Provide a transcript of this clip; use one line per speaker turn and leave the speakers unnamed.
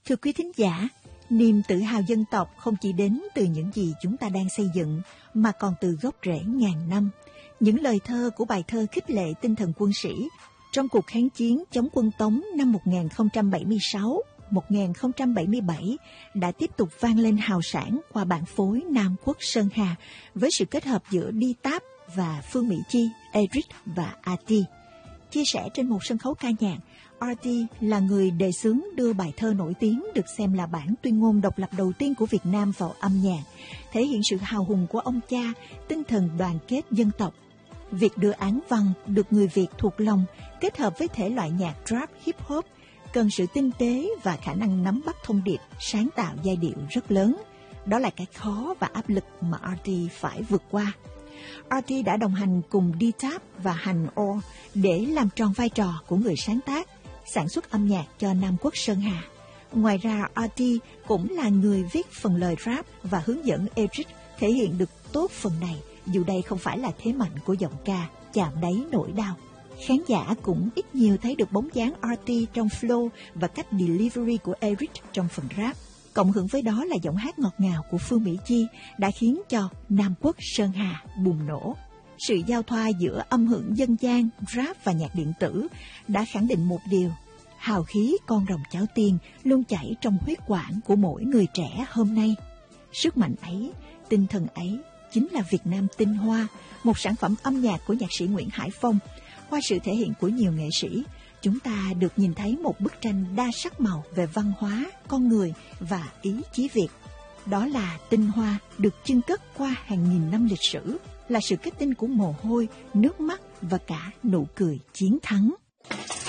Thưa quý thính giả, niềm tự hào dân tộc không chỉ đến từ những gì chúng ta đang xây dựng, mà còn từ gốc rễ ngàn năm. Những lời thơ của bài thơ khích lệ tinh thần quân sĩ trong cuộc kháng chiến chống quân Tống năm 1076-1077 đã tiếp tục vang lên hào sảng qua bản phối Nam Quốc Sơn Hà với sự kết hợp giữa Đi Táp và Phương Mỹ Chi, Eric và Ati. Chia sẻ trên một sân khấu ca nhạc, Ati là người đề xướng đưa bài thơ nổi tiếng được xem là bản tuyên ngôn độc lập đầu tiên của Việt Nam vào âm nhạc, thể hiện sự hào hùng của ông cha, tinh thần đoàn kết dân tộc. Việc đưa án văn được người Việt thuộc lòng kết hợp với thể loại nhạc rap hip hop cần sự tinh tế và khả năng nắm bắt thông điệp, sáng tạo giai điệu rất lớn. Đó là cái khó và áp lực mà Ati phải vượt qua. Ati đã đồng hành cùng D-Tap và Hành O để làm tròn vai trò của người sáng tác, sản xuất âm nhạc cho Nam Quốc Sơn Hà. Ngoài ra, Ati cũng là người viết phần lời rap và hướng dẫn Eric thể hiện được tốt phần này, dù đây không phải là thế mạnh của giọng ca chạm đáy nỗi đau. Khán giả cũng ít nhiều thấy được bóng dáng Ati trong flow và cách delivery của Eric trong phần rap. Cộng hưởng với đó là giọng hát ngọt ngào của Phương Mỹ Chi đã khiến cho Nam Quốc Sơn Hà bùng nổ. Sự giao thoa giữa âm hưởng dân gian, rap và nhạc điện tử đã khẳng định một điều: hào khí con rồng cháu tiên luôn chảy trong huyết quản của mỗi người trẻ hôm nay. Sức mạnh ấy, tinh thần ấy chính là Việt Nam tinh hoa, một sản phẩm âm nhạc của nhạc sĩ Nguyễn Hải Phong. Qua sự thể hiện của nhiều nghệ sĩ, chúng ta được nhìn thấy một bức tranh đa sắc màu về văn hóa, con người và ý chí Việt. Đó là tinh hoa được chưng cất qua hàng nghìn năm lịch sử, là sự kết tinh của mồ hôi, nước mắt và cả nụ cười chiến thắng.